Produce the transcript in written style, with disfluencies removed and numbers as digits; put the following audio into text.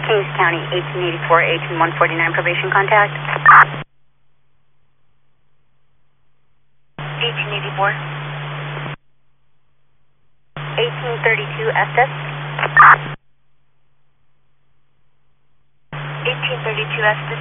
Kings County, 1884, 149 probation contact. 1884. 1832 Estes. 1832 Estes.